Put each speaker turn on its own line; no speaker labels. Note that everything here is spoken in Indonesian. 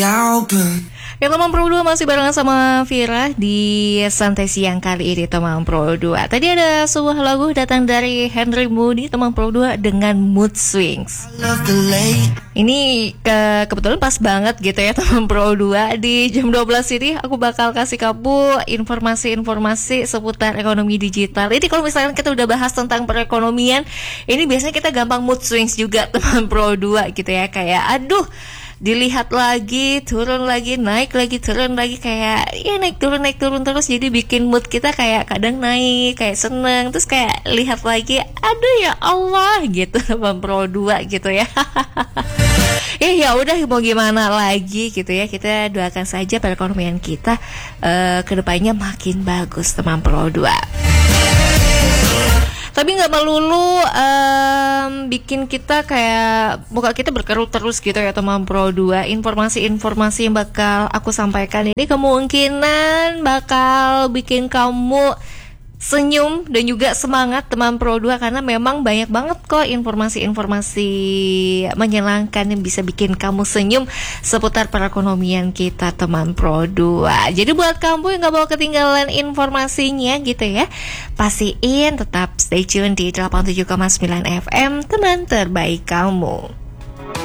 Ya teman Pro 2 masih barengan sama Vira di Santai Siang kali ini teman Pro 2. Tadi ada sebuah lagu datang dari Henry Moody teman Pro 2 dengan Mood Swings. Ini kebetulan pas banget gitu ya teman Pro 2. Di jam 12 ini aku bakal kasih kamu informasi-informasi seputar ekonomi digital. Ini kalau misalkan kita udah bahas tentang perekonomian, ini biasanya kita gampang mood swings juga teman Pro 2 gitu ya. Kayak aduh, dilihat lagi, turun lagi, naik lagi, turun lagi, kayak ya naik turun terus, jadi bikin mood kita kayak kadang naik, kayak seneng, terus kayak lihat lagi, aduh ya Allah gitu teman Pro 2 gitu ya. Ya udah mau gimana lagi gitu ya, kita doakan saja perekonomian kita kedepannya makin bagus teman Pro 2. Tapi nggak melulu bikin kita kayak muka kita berkerut terus gitu ya teman Pro 2. Informasi-informasi yang bakal aku sampaikan ini kemungkinan bakal bikin kamu senyum dan juga semangat teman Pro 2, karena memang banyak banget kok informasi-informasi menyenangkan yang bisa bikin kamu senyum seputar perekonomian kita teman Pro 2. Jadi buat kamu yang gak mau ketinggalan informasinya gitu ya, pastiin tetap stay tune di 87,9 FM teman terbaik kamu.